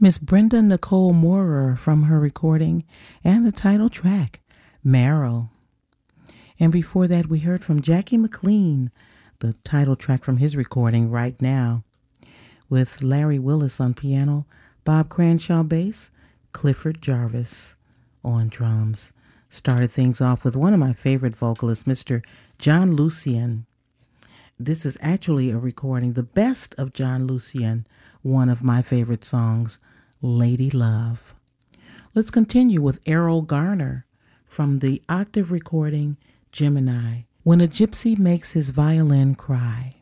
Miss Brenda Nicole Moorer from her recording and the title track, Marrow. And before that, we heard from Jackie McLean, the title track from his recording, Right Now, with Larry Willis on piano, Bob Cranshaw bass, Clifford Jarvis on drums. Started things off with one of my favorite vocalists, Mr. John Lucien. This is actually a recording, the best of John Lucien, one of my favorite songs, Lady Love. Let's continue with Errol Garner from the octave recording, Gemini, When a Gypsy Makes His Violin Cry.